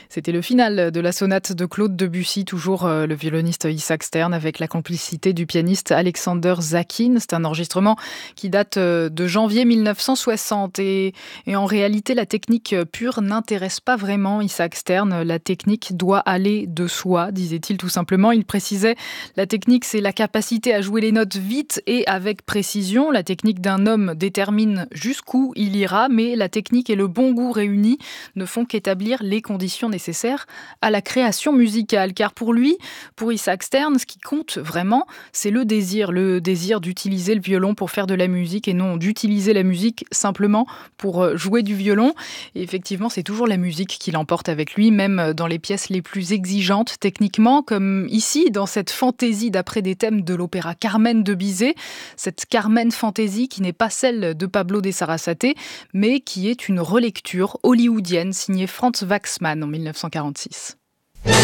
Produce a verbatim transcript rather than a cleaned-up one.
C'était le final de la sonate de Claude Debussy, toujours euh, le violoniste Isaac Stern avec la complicité du pianiste Alexander Zakin. C'est un enregistrement qui date euh, de janvier mille neuf cent soixante et, et en réalité la technique pure n'intéresse pas vraiment Isaac Stern. La technique doit aller de soi, disait-il tout simplement. Il précisait: la technique, c'est la capacité à jouer les notes vite et avec précision. La technique d'un homme détermine jusqu'où il ira, mais la technique et le bon goût réunis ne font qu'établir les conditions nécessaires à la création musicale. Car pour lui, pour Isaac Stern, ce qui compte vraiment, c'est le désir, le désir d'utiliser le violon pour faire de la musique et non d'utiliser la musique simplement pour jouer du violon. Et effectivement, c'est toujours la musique qui l'emporte avec lui, même dans les pièces les plus exigeantes techniquement, comme ici, dans cette fantaisie d'après des thèmes de l'opéra Carmen de Bizet. Cette Carmen fantaisie qui n'est pas celle de Pablo de Sarasate, mais qui est une relecture hollywoodienne signée Franz Waxman en mille neuf cent quarante-six.